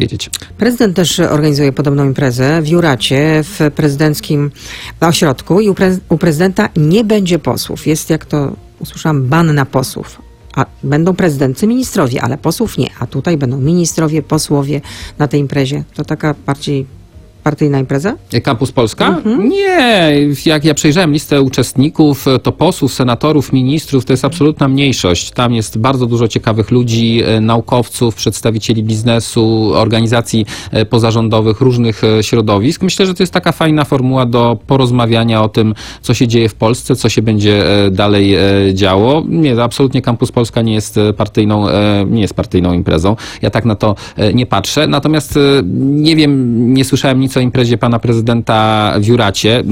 powiedzieć. Prezydent też organizuje podobną imprezę w Juracie, w prezydenckim ośrodku i u prezydenta nie będzie posłów. Jest, jak to usłyszałam, ban na posłów. A będą prezydency, ministrowie, ale posłów nie. A tutaj będą ministrowie, posłowie na tej imprezie. To taka bardziej partyjna impreza? Campus Polska? Nie. Jak ja przejrzałem listę uczestników, to posłów, senatorów, ministrów, to jest absolutna mniejszość. Tam jest bardzo dużo ciekawych ludzi, naukowców, przedstawicieli biznesu, organizacji pozarządowych, różnych środowisk. Myślę, że to jest taka fajna formuła do porozmawiania o tym, co się dzieje w Polsce, co się będzie dalej działo. Nie, to absolutnie Campus Polska nie jest partyjną imprezą. Ja tak na to nie patrzę. Natomiast nie wiem, nie słyszałem nic o imprezie pana prezydenta w Juracie.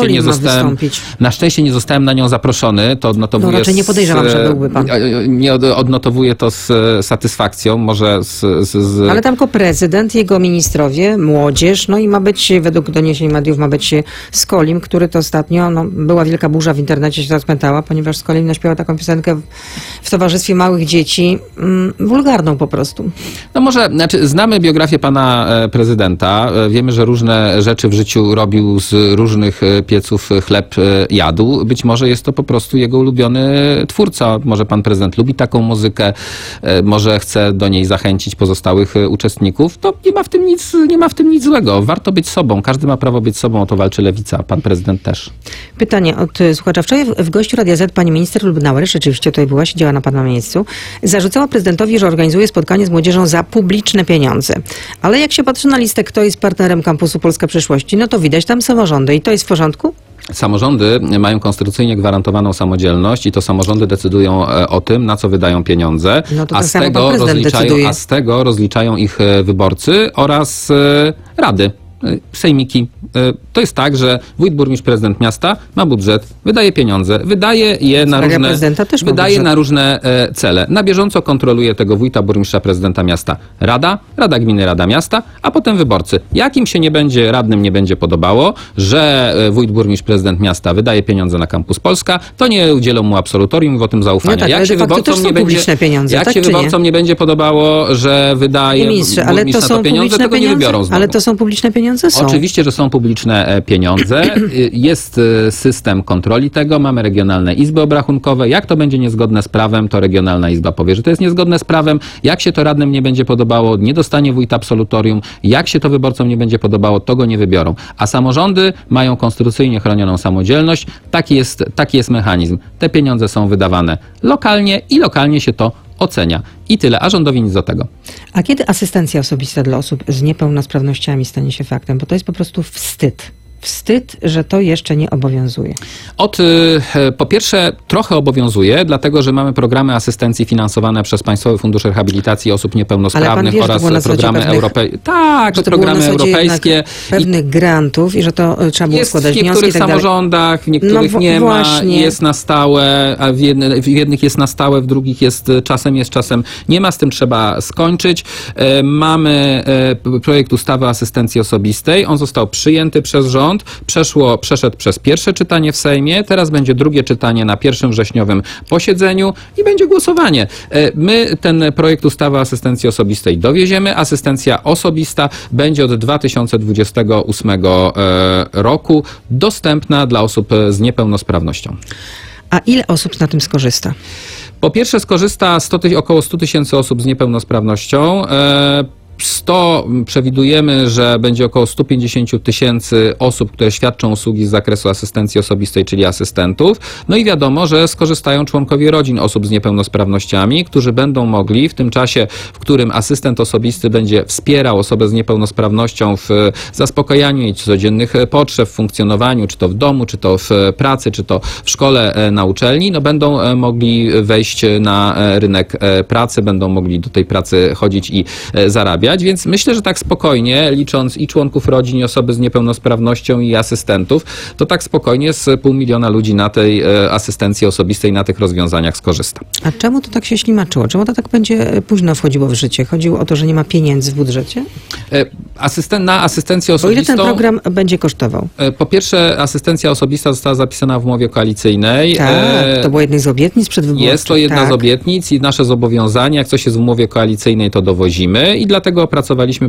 Na szczęście nie zostałem na nią zaproszony. To odnotowuję. No raczej nie podejrzewam, że byłby pan. Nie odnotowuję to z satysfakcją. Może Ale tam tylko prezydent, jego ministrowie, młodzież, no i ma być, według doniesień mediów, ma być Skolim, który to ostatnio, była wielka burza w internecie, się rozpętała, ponieważ Skolim naśpiewał taką piosenkę w towarzystwie małych dzieci, wulgarną po prostu. No może, znamy biografię pana prezydenta. Wiemy, że różne rzeczy w życiu robił, z różnych pieców chleb jadł. Być może jest to po prostu jego ulubiony twórca. Może pan prezydent lubi taką muzykę, może chce do niej zachęcić pozostałych uczestników. To nie ma w tym nic złego. Warto być sobą. Każdy ma prawo być sobą. O to walczy Lewica, a pan prezydent też. Pytanie od słuchacza. Wczoraj w gościu Radia Z pani minister Lubnauer, rzeczywiście tutaj była, siedziała na pana miejscu, zarzucała prezydentowi, że organizuje spotkanie z młodzieżą za publiczne pieniądze. Ale jak się patrzy na listę, kto jest partnerem Kampusu Polska Przyszłości, no to widać tam samorządy. I to jest w porządku? Samorządy mają konstytucyjnie gwarantowaną samodzielność i to samorządy decydują o tym, na co wydają pieniądze, no to a z tego rozliczają ich wyborcy oraz rady. Sejmiki. To jest tak, że wójt, burmistrz, prezydent miasta ma budżet, wydaje pieniądze, wydaje je na różne cele. Na bieżąco kontroluje tego wójta, burmistrza, prezydenta miasta Rada Gminy, Rada Miasta, a potem wyborcy. Jakim się radnym nie będzie podobało, że wójt, burmistrz, prezydent miasta wydaje pieniądze na Campus Polska, to nie udzielą mu absolutorium i wotum zaufania. No tak, jak się wyborcom nie będzie podobało, że wydaje burmistrz na to pieniądze, tego nie wybiorą znowu. Ale to są publiczne pieniądze? Oczywiście, że są publiczne pieniądze. Jest system kontroli tego. Mamy regionalne izby obrachunkowe. Jak to będzie niezgodne z prawem, to regionalna izba powie, że to jest niezgodne z prawem. Jak się to radnym nie będzie podobało, nie dostanie wójt absolutorium. Jak się to wyborcom nie będzie podobało, to go nie wybiorą. A samorządy mają konstytucyjnie chronioną samodzielność. Taki jest mechanizm. Te pieniądze są wydawane lokalnie i lokalnie się to ocenia. I tyle, a rządowi nic do tego. A kiedy asystencja osobista dla osób z niepełnosprawnościami stanie się faktem? Bo to jest po prostu wstyd. Wstyd, że to jeszcze nie obowiązuje. Po pierwsze, trochę obowiązuje, dlatego że mamy programy asystencji finansowane przez Państwowy Fundusz Rehabilitacji Osób Niepełnosprawnych oraz programy europejskie. Tak, to programy europejskie. Pewnych grantów i że to trzeba było składać wnioski. W niektórych samorządach, w niektórych nie ma, jest na stałe, a w jednych jest na stałe, w drugich czasem nie ma. Z tym trzeba skończyć. Mamy projekt ustawy o asystencji osobistej. On został przyjęty przez rząd. Przeszedł przez pierwsze czytanie w Sejmie, teraz będzie drugie czytanie na 1 wrześniowym posiedzeniu i będzie głosowanie. My ten projekt ustawy o asystencji osobistej dowieziemy. Asystencja osobista będzie od 2028 roku dostępna dla osób z niepełnosprawnością. A ile osób na tym skorzysta? Po pierwsze skorzysta około 100 tysięcy osób z niepełnosprawnością. Przewidujemy, że będzie około 150 tysięcy osób, które świadczą usługi z zakresu asystencji osobistej, czyli asystentów. No i wiadomo, że skorzystają członkowie rodzin osób z niepełnosprawnościami, którzy będą mogli w tym czasie, w którym asystent osobisty będzie wspierał osobę z niepełnosprawnością w zaspokajaniu jej codziennych potrzeb, w funkcjonowaniu, czy to w domu, czy to w pracy, czy to w szkole, na uczelni, będą mogli wejść na rynek pracy, będą mogli do tej pracy chodzić i zarabiać. Więc myślę, że tak spokojnie, licząc i członków rodzin, i osoby z niepełnosprawnością, i asystentów, to tak spokojnie z 500 000 ludzi na tej asystencji osobistej, na tych rozwiązaniach skorzysta. A czemu to tak się ślimaczyło? Czemu to tak będzie późno wchodziło w życie? Chodziło o to, że nie ma pieniędzy w budżecie? Na asystencję osobistą... O ile ten program będzie kosztował? Po pierwsze, asystencja osobista została zapisana w umowie koalicyjnej. Tak, to była jedna z obietnic przedwyborczych. Jest to jedna z obietnic i nasze zobowiązanie. Jak coś jest w umowie koalicyjnej, to dowozimy i dlatego opracowaliśmy